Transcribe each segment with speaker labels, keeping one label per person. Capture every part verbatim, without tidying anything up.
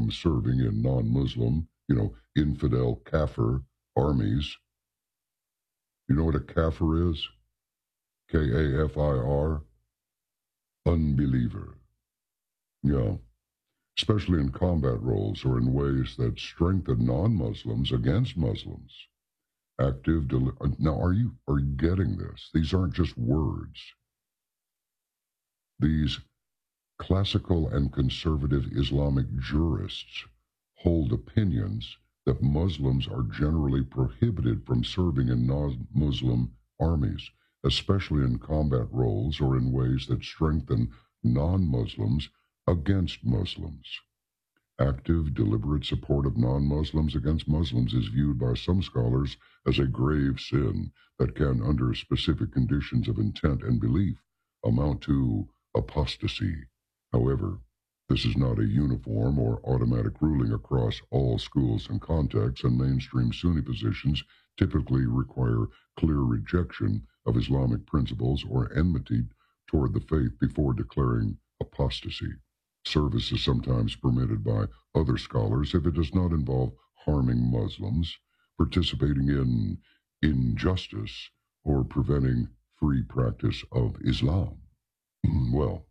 Speaker 1: from serving in non-Muslim, you know, infidel kafir armies. You know what a kafir is? K A F I R? Unbeliever. Yeah. Especially in combat roles or in ways that strengthen non-Muslims against Muslims. Active, deli- now are you, are you getting this? These aren't just words. These classical and conservative Islamic jurists hold opinions that Muslims are generally prohibited from serving in non-Muslim armies, especially in combat roles or in ways that strengthen non-Muslims against Muslims. Active, deliberate support of non-Muslims against Muslims is viewed by some scholars as a grave sin that can, under specific conditions of intent and belief, amount to apostasy. However, this is not a uniform or automatic ruling across all schools and contexts, and mainstream Sunni positions typically require clear rejection of Islamic principles or enmity toward the faith before declaring apostasy. Service is sometimes permitted by other scholars if it does not involve harming Muslims, participating in injustice, or preventing free practice of Islam. Well,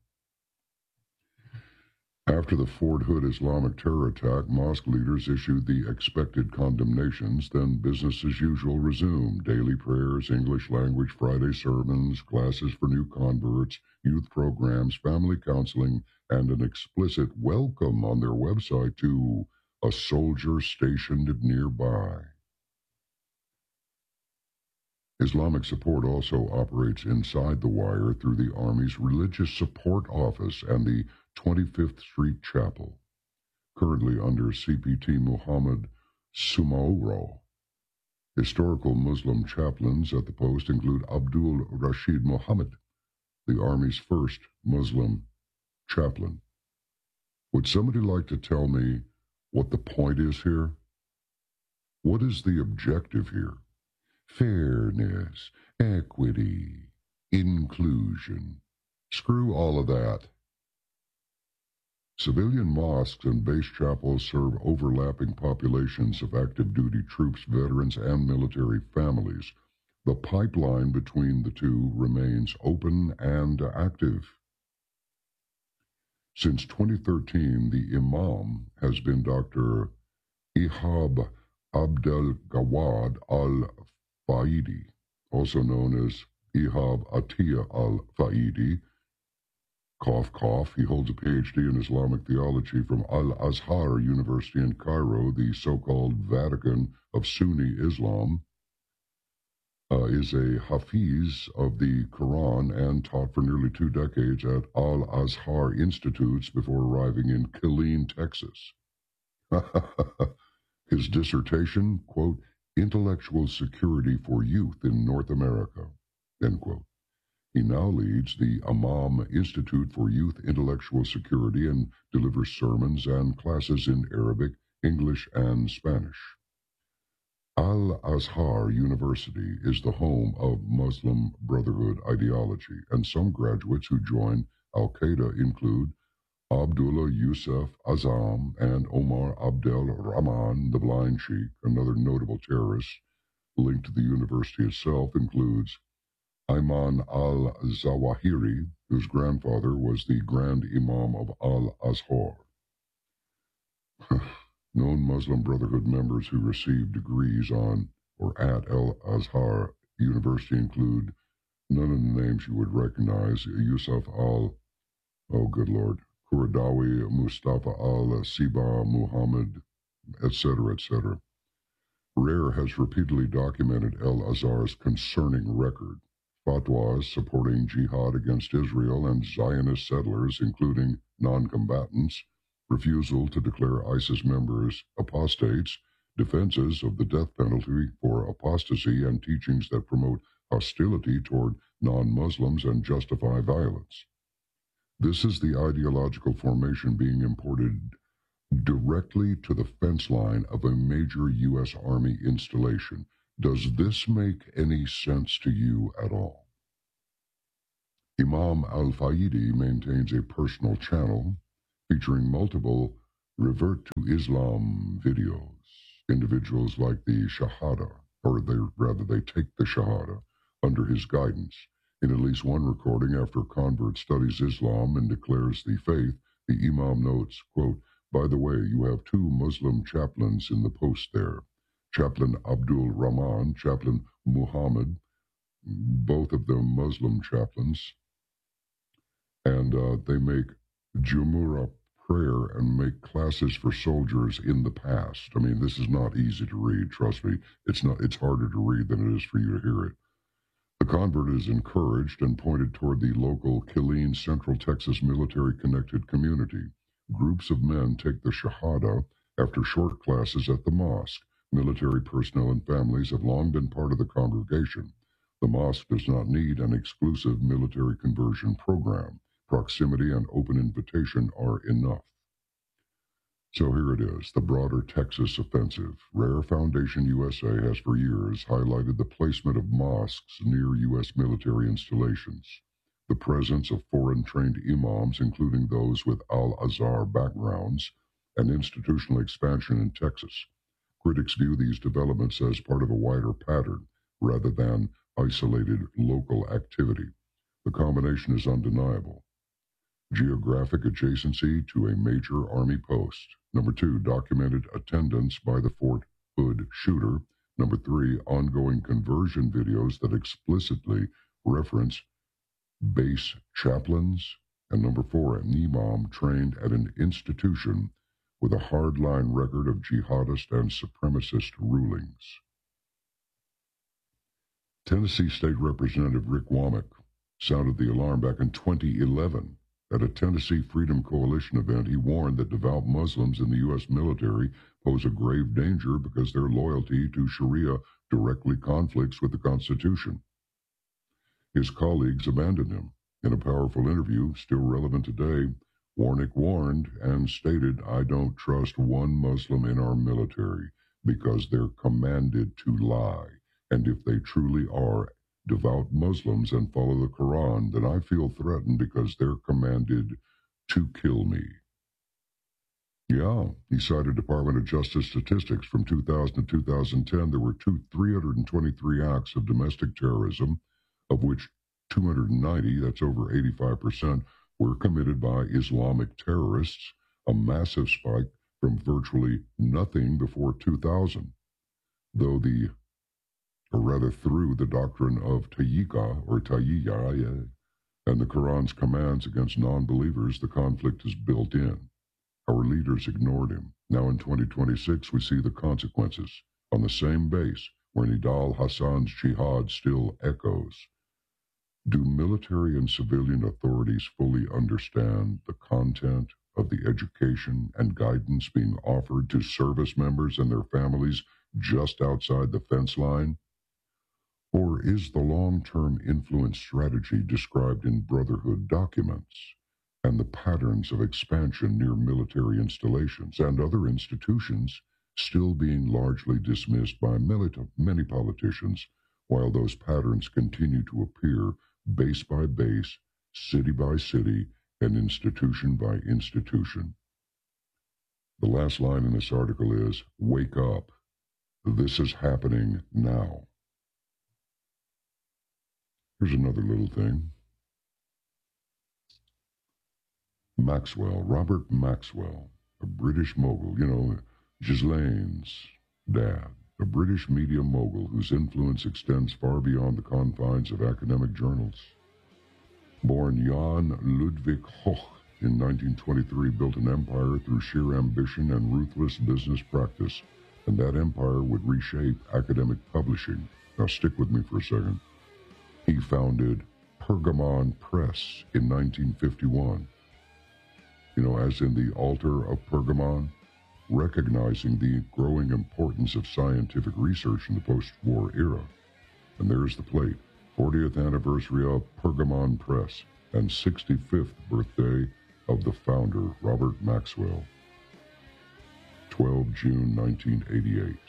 Speaker 1: after the Fort Hood Islamic terror attack, mosque leaders issued the expected condemnations. Then business as usual resumed. Daily prayers, English language Friday sermons, classes for new converts, youth programs, family counseling, and an explicit welcome on their website to a soldier stationed nearby. Islamic Support also operates inside the wire through the Army's Religious Support Office and the twenty-fifth Street Chapel, currently under C P T Muhammad Sumauro. Historical Muslim chaplains at the post include Abdul Rashid Muhammad, the Army's first Muslim chaplain. Would somebody like to tell me what the point is here? What is the objective here? Fairness, equity, inclusion. Screw all of that. Civilian mosques and base chapels serve overlapping populations of active duty troops, veterans, and military families. The pipeline between the two remains open and active. Since twenty thirteen, the Imam has been Doctor Ihab Abdelgawad al-Faidi, also known as Ihab Atiyah al-Faidi. Cough, cough. He holds a P H D in Islamic theology from Al-Azhar University in Cairo, the so-called Vatican of Sunni Islam. Uh, is a Hafiz of the Quran and taught for nearly two decades at Al-Azhar Institutes before arriving in Killeen, Texas. His dissertation, quote, Intellectual Security for Youth in North America, end quote. He now leads the Imam Institute for Youth Intellectual Security and delivers sermons and classes in Arabic, English, and Spanish. Al-Azhar University is the home of Muslim Brotherhood ideology, and some graduates who join Al-Qaeda include Abdullah Yusuf Azam and Omar Abdel Rahman, the Blind Sheikh. Another notable terrorist linked to the university itself includes Ayman al-Zawahiri, whose grandfather was the Grand Imam of Al-Azhar. Known Muslim Brotherhood members who received degrees on or at Al-Azhar University include none of the names you would recognize: Yusuf al, oh good Lord, Quradawi, Mustafa al-Siba, Muhammad, et cetera, et cetera. Rare has repeatedly documented Al-Azhar's concerning record. Fatwas supporting jihad against Israel and Zionist settlers, including non-combatants, refusal to declare ISIS members apostates, defenses of the death penalty for apostasy, and teachings that promote hostility toward non-Muslims and justify violence. This is the ideological formation being imported directly to the fence line of a major U S Army installation. Does this make any sense to you at all? Imam al-Faidi maintains a personal channel featuring multiple revert to Islam videos. Individuals like the Shahada, or they rather they take the Shahada under his guidance. In at least one recording, after a convert studies Islam and declares the faith, the Imam notes, quote, "By the way, you have two Muslim chaplains in the post there. Chaplain Abdul Rahman, Chaplain Muhammad, both of them Muslim chaplains, and uh, they make Jumu'ah prayer and make classes for soldiers in the past." I mean, this is not easy to read, trust me. It's not. It's harder to read than it is for you to hear it. The convert is encouraged and pointed toward the local Killeen, Central Texas military-connected community. Groups of men take the Shahada after short classes at the mosque. Military personnel and families have long been part of the congregation. The mosque does not need an exclusive military conversion program. Proximity and open invitation are enough. So here it is, the broader Texas offensive. Rare Foundation U S A has for years highlighted the placement of mosques near U S military installations, the presence of foreign-trained imams, including those with Al-Azhar backgrounds, and institutional expansion in Texas. Critics view these developments as part of a wider pattern, rather than isolated local activity. The combination is undeniable. Geographic adjacency to a major Army post. Number two, documented attendance by the Fort Hood shooter. Number three, ongoing conversion videos that explicitly reference base chaplains. And number four, an imam trained at an institution with a hardline record of jihadist and supremacist rulings. Tennessee State Representative Rick Womack sounded the alarm back in twenty eleven. At a Tennessee Freedom Coalition event, he warned that devout Muslims in the U S military pose a grave danger because their loyalty to Sharia directly conflicts with the Constitution. His colleagues abandoned him. In a powerful interview, still relevant today, Warnick warned and stated, "I don't trust one Muslim in our military because they're commanded to lie. And if they truly are devout Muslims and follow the Quran, then I feel threatened because they're commanded to kill me." Yeah, he cited Department of Justice statistics from two thousand to two thousand ten. There were two, three hundred twenty-three acts of domestic terrorism, of which two hundred ninety, that's over eighty-five percent, were committed by Islamic terrorists, a massive spike from virtually nothing before two thousand. Though the or rather through the doctrine of Tayyika or Tayyiya and the Quran's commands against non-believers, the conflict is built in. Our leaders ignored him. Now in twenty twenty-six, we see the consequences. On the same base where Nidal Hassan's jihad still echoes. Do military and civilian authorities fully understand the content of the education and guidance being offered to service members and their families just outside the fence line? Or is the long-term influence strategy described in Brotherhood documents and the patterns of expansion near military installations and other institutions still being largely dismissed by many politicians, while those patterns continue to appear base by base, city by city, and institution by institution? The last line in this article is, "Wake up. This is happening now." Here's another little thing. Maxwell, Robert Maxwell, a British mogul, you know, Ghislaine's dad, a British media mogul whose influence extends far beyond the confines of academic journals. Born Jan Ludwig Hoch in nineteen twenty-three, built an empire through sheer ambition and ruthless business practice, and that empire would reshape academic publishing. Now stick with me for a second. He founded Pergamon Press in nineteen fifty-one. You know, as in the altar of Pergamon, recognizing the growing importance of scientific research in the post-war era. And there's the plate, fortieth anniversary of Pergamon Press and sixty-fifth birthday of the founder, Robert Maxwell. twelve June nineteen eighty-eight.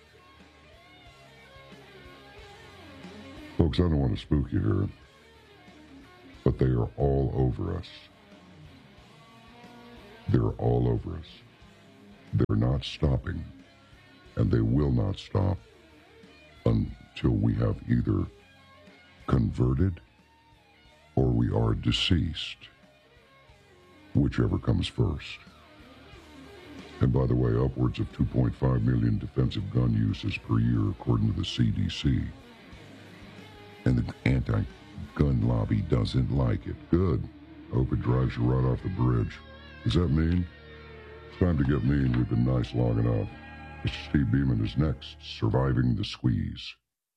Speaker 1: Folks, I don't want to spook you here, but they are all over us. They're all over us. They're not stopping, and they will not stop until we have either converted or we are deceased, whichever comes first. And by the way, upwards of two point five million defensive gun uses per year, according to the C D C. And the anti-gun lobby doesn't like it. Good. I hope it drives you right off the bridge. Does that mean? It's time to get mean. We've been nice long enough. Mister Steve Beeman is next, surviving the squeeze.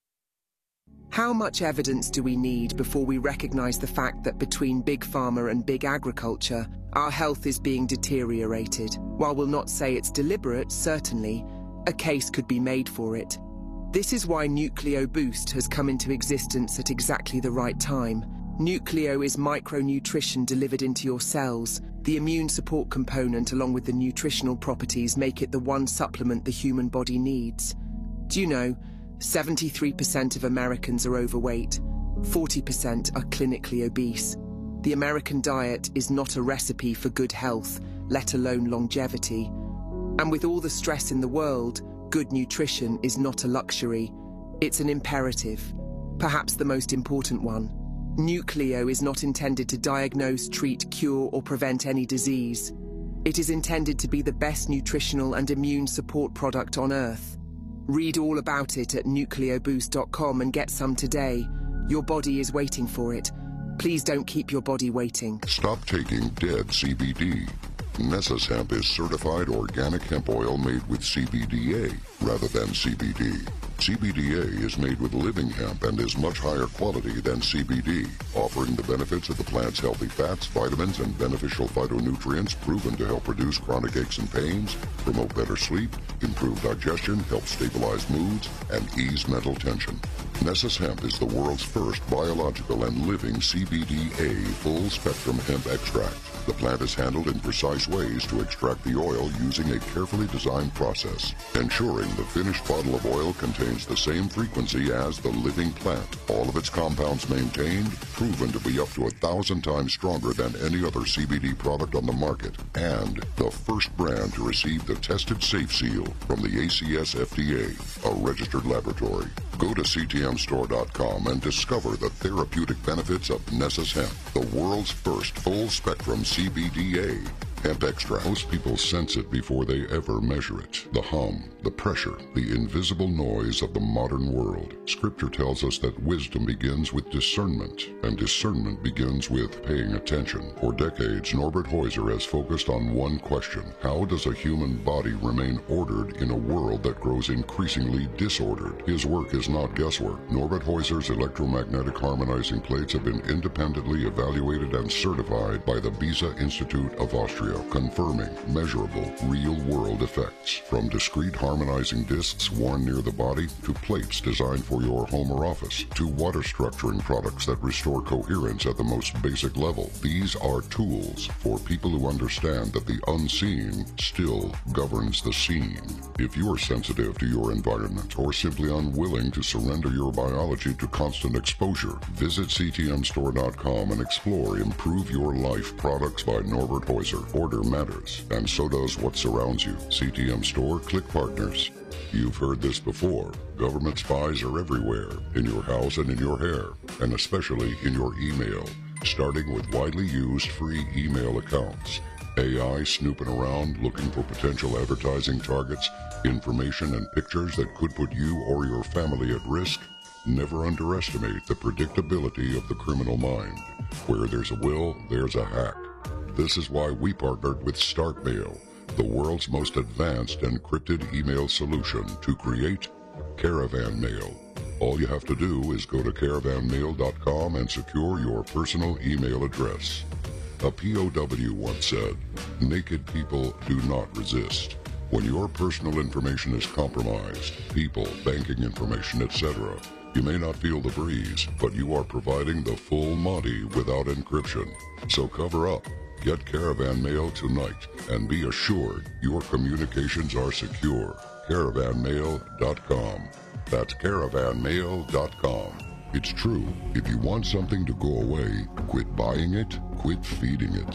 Speaker 2: How much evidence do we need before we recognize the fact that between Big Pharma and Big Agriculture, our health is being deteriorated? While we'll not say it's deliberate, certainly, a case could be made for it. This is why Nucleo Boost has come into existence at exactly the right time. Nucleo is micronutrition delivered into your cells. The immune support component along with the nutritional properties make it the one supplement the human body needs. Do you know, seventy-three percent of Americans are overweight, forty percent are clinically obese. The American diet is not a recipe for good health, let alone longevity. And with all the stress in the world, good nutrition is not a luxury. It's an imperative, perhaps the most important one. Nucleo is not intended to diagnose, treat, cure, or prevent any disease. It is intended to be the best nutritional and immune support product on Earth. Read all about it at nucleo boost dot com and get some today. Your body is waiting for it. Please don't keep your body waiting.
Speaker 1: Stop taking dead C B D. Nessus Hemp is certified organic hemp oil made with C B D A rather than C B D. C B D A is made with living hemp and is much higher quality than C B D, offering the benefits of the plant's healthy fats, vitamins, and beneficial phytonutrients proven to help reduce chronic aches and pains, promote better sleep, improve digestion, help stabilize moods, and ease mental tension. Nessus Hemp is the world's first biological and living C B D A full-spectrum hemp extract. The plant is handled in precise ways to extract the oil using a carefully designed process, ensuring the finished bottle of oil contains the same frequency as the living plant. All of its compounds maintained, proven to be up to a thousand times stronger than any other C B D product on the market, and the first brand to receive the Tested Safe Seal from the A C S F D A, a registered laboratory. Go to C T M store dot com and discover the therapeutic benefits of Nessus Hemp, the world's first full-spectrum C B D A hemp extract. Most people sense it before they ever measure it. The hum, the pressure, the invisible noise of the modern world. Scripture tells us that wisdom begins with discernment, and discernment begins with paying attention. For decades, Norbert Heuser has focused on one question: how does a human body remain ordered in a world that grows increasingly disordered? His work is not guesswork. Norbert Heuser's electromagnetic harmonizing plates have been independently evaluated and certified by the Beza Institute of Austria, confirming measurable, real-world effects. From discrete harmonizing discs worn near the body, to plates designed for your home or office, to water structuring products that restore coherence at the most basic level. These are tools for people who understand that the unseen still governs the seen. If you are sensitive to your environment or simply unwilling to surrender your biology to constant exposure, visit C T M store dot com and explore Improve Your Life products by Norbert Heuser. Order matters, and so does what surrounds you. C T M Store, click partners. You've heard this before. Government spies are everywhere, in your house and in your hair, and especially in your email, starting with widely used free email accounts. A I snooping around looking for potential advertising targets, information and pictures that could put you or your family at risk. Never underestimate the predictability of the criminal mind. Where there's a will, there's a hack. This is why we partnered with StarkMail, the world's most advanced encrypted email solution, to create Caravan Mail. All you have to do is go to caravan mail dot com and secure your personal email address. A P O W once said, "Naked people do not resist." When your personal information is compromised, people, banking information, et cetera, you may not feel the breeze, but you are providing the full Monty without encryption. So cover up. Get Caravan Mail tonight and be assured your communications are secure. caravan mail dot com. That's caravan mail dot com. It's true. If you want something to go away, quit buying it, quit feeding it.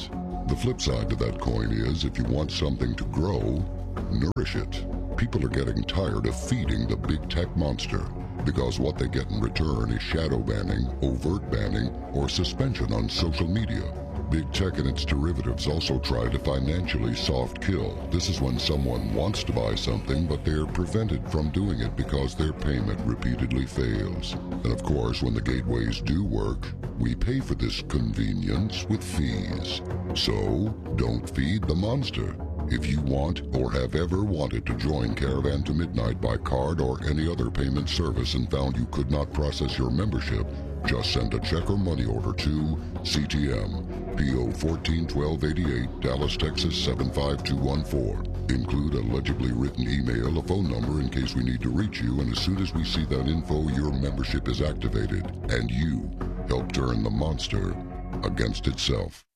Speaker 1: The flip side to that coin is, if you want something to grow, nourish it. People are getting tired of feeding the big tech monster, because what they get in return is shadow banning, overt banning, or suspension on social media. Big tech and its derivatives also try to financially soft kill. This is when someone wants to buy something, but they're prevented from doing it because their payment repeatedly fails. And of course, when the gateways do work, we pay for this convenience with fees. So, don't feed the monster. If you want or have ever wanted to join Caravan to Midnight by card or any other payment service and found you could not process your membership, just send a check or money order to C T M, P O fourteen twelve eighty-eight, Dallas, Texas seven five two one four. Include a legibly written email, a phone number in case we need to reach you, and as soon as we see that info, your membership is activated, and you help turn the monster against itself.